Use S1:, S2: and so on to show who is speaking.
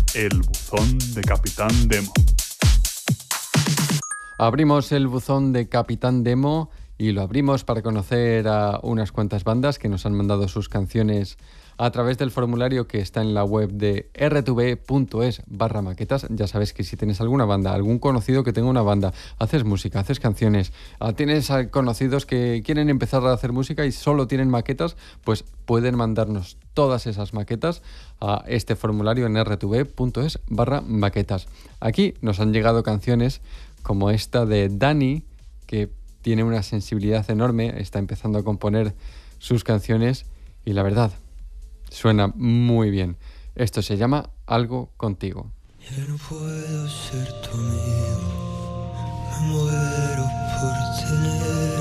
S1: El buzón de Capitán Demo.
S2: Abrimos el buzón de Capitán Demo y lo abrimos para conocer a unas cuantas bandas que nos han mandado sus canciones a través del formulario que está en la web de rtv.es/maquetas. Ya sabes que si tienes alguna banda, algún conocido que tenga una banda, haces música, haces canciones, tienes conocidos que quieren empezar a hacer música y solo tienen maquetas, pues pueden mandarnos todas esas maquetas a este formulario en rtv.es/maquetas. Aquí nos han llegado canciones como esta de Dani, que tiene una sensibilidad enorme, está empezando a componer sus canciones y la verdad, suena muy bien. Esto se llama Algo Contigo.
S3: Ya no puedo ser tu amigo, me muero por tener